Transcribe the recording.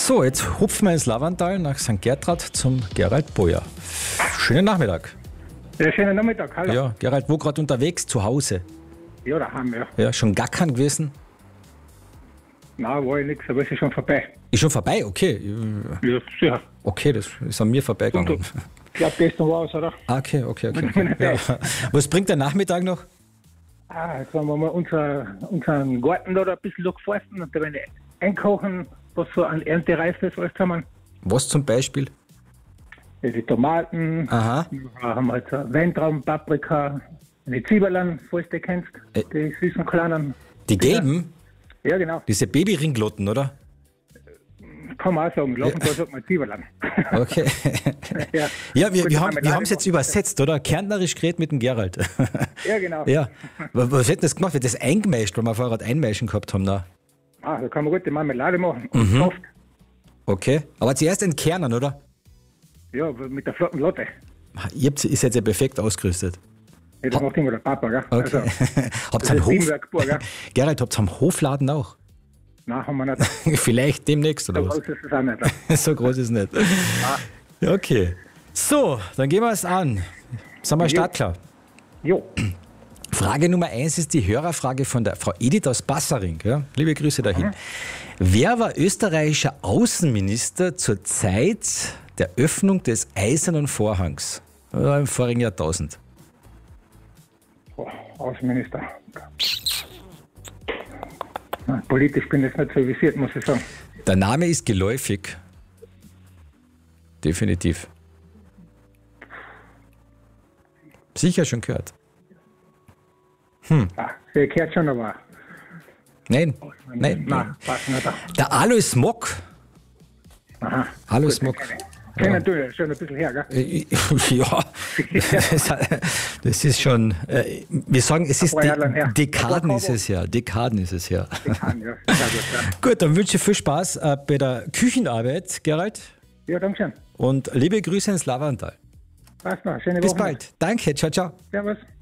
So, jetzt hupfen wir ins Lavandal nach St. Gertrud zum Gerald Boyer. Schönen Nachmittag. Ja, schönen Nachmittag, hallo. Ja, Gerald, wo gerade unterwegs? Zu Hause? Ja, daheim, ja. Ja, schon gackern gewesen? Nein, war ich nichts, aber es ist schon vorbei. Ist schon vorbei? Okay. Ja, sicher. Okay, das ist an mir vorbeigegangen. Ich glaube, gestern war es, oder? Okay. Ja. Was bringt der Nachmittag noch? Jetzt haben wir mal unseren Garten da ein bisschen durchforsten und da werden wir einkochen, was so an Erntereif ist, alles zusammen. Was zum Beispiel? Ja, die Tomaten, Aha. dann haben wir jetzt Weintrauben, Paprika, die Zwiebeln, falls du die kennst, die süßen kleinen. Die gelben? Ja, genau. Diese Babyringlotten, oder? Kann man auch sagen, lachen, da sagt man Zwiebeln. Okay. Ja, Ja, wir Gute haben Marmelade es jetzt machen. übersetzt, oder? Kärntnerisch geredet mit dem Gerald. Ja, genau. Ja. Was hätten das gemacht? Wird das eingemeischt, weil wir vorher gerade einmeischen gehabt haben? Da. Da kann man gute Marmelade machen und Saft. Okay. Aber zuerst in Kernen, oder? Ja, mit der flotten Lotte. Ihr ist jetzt ja perfekt ausgerüstet. Ja, das macht immer der Papa, gell? Okay. Also, Habt das ihr einen ist Hof? Teamwork pur, gell? Gerald, habt ihr einen Hofladen auch? Nein, haben wir nicht. Vielleicht demnächst, So oder was? groß ist es auch nicht. So groß ist es nicht. Ja, okay. So, dann gehen wir es an. Sind wir startklar? Jo. Frage Nummer 1 ist die Hörerfrage von der Frau Edith aus Bassaring. Ja? Liebe Grüße dahin. Wer war österreichischer Außenminister zur Zeit der Öffnung des Eisernen Vorhangs? Im vorigen Jahrtausend. Außenminister. Politisch bin ich nicht so visiert, muss ich sagen. Der Name ist geläufig. Definitiv. Sicher schon gehört. Der gehört schon, aber. Nein. Nein, passt nicht. Der Alois Mock. Aha. Alois Mock. Kennen du ja schon ein bisschen her, gell? Ja, das ist schon, wir sagen, es ist Ein paar Jahre her. Dekaden ist es ja. Dekaden ist es ja. Kann, ja. Sehr gut, ja. Gut, dann wünsche ich viel Spaß bei der Küchenarbeit, Gerald. Ja, danke schön. Und liebe Grüße ins Lavandal. Passt noch. Schöne Woche. Bis bald. Danke, ciao, ciao. Servus.